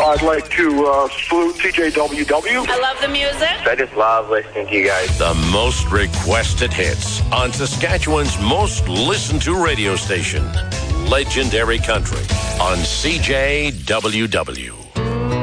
I'd like to salute CJWW. I love the music. I just love listening to you guys. The most requested hits on Saskatchewan's most listened to radio station, Legendary Country, on CJWW.